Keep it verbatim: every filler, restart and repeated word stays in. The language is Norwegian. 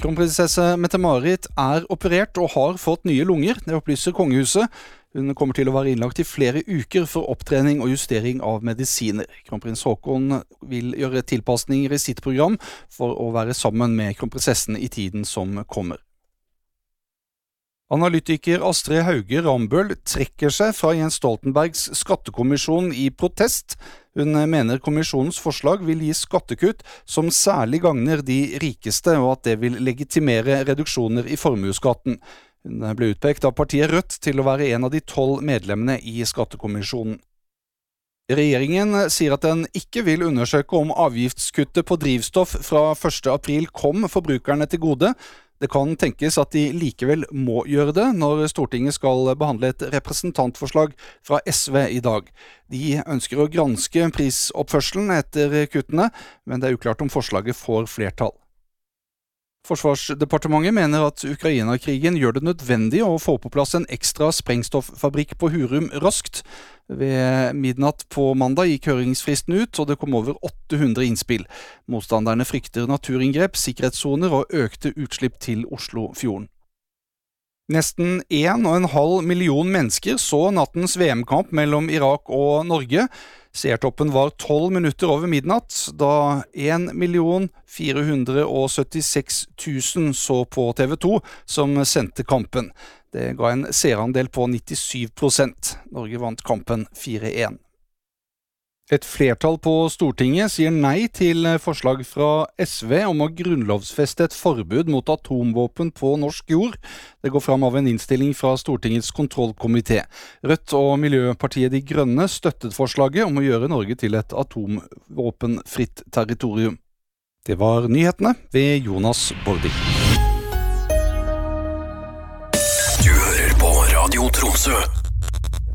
Kronprinsesse Mette-Marit er operert og har fått nye lunger, det opplyser kongehuset. Hun kommer til å være innlagt i flere uker for opptrening og justering av medisiner. Kronprins Haakon vil gjøre tilpasninger i sitt program for å være sammen med kronprinsessen i tiden som kommer. Analytiker Astrid Hauge Rambøll trekker seg fra Jens Stoltenbergs skattekommisjon i protest. Hun mener kommisjonens forslag vil gi skattekutt som særlig gagner de rikeste, og at det vil legitimere reduksjoner i formueskatten. Hun ble utpekt av partiet Rødt til å være en av de tolv medlemmene i skattekommisjonen. Regjeringen sier at den ikke vil undersøke om avgiftskuttet på drivstoff fra første april kom forbrukerne til gode. Det kan tenkes at de likevel må gjøre det når Stortinget skal behandle et representantforslag fra S V i dag. De ønsker å granske prisoppførselen etter kuttene, men det er uklart om forslaget får flertall. Forsvarsdepartementet mener at Ukraina-krigen gjør det nødvendig å få på plass en ekstra sprengstoffabrikk på Hurum raskt. Ved midnatt på mandag gikk høringsfristen ut, og det kom over åtte hundre innspill. Motstanderne frykter naturinngrep, sikkerhetssoner og økte utslipp til Oslofjorden. Nesten en og en halv million mennesker så nattens V M-kamp mellom Irak og Norge. Seertoppen var tolv minutter over midnatt, da en million fire hundre syttiseks tusen så på T V to, som sendte kampen. Det ga en seerandel på nittisju prosent. Norge vant kampen fire én. Et flertall på Stortinget sier nei til forslag fra S V om å grunnlovsfeste et forbud mot atomvåpen på norsk jord. Det går fram av en innstilling fra Stortingets kontrollkomité. Rødt og Miljøpartiet De Grønne støttet forslaget om å gjøre Norge til et atomvåpenfritt territorium. Det var nyhetene ved Jonas Bordi. Du hører på Radio Tromsø.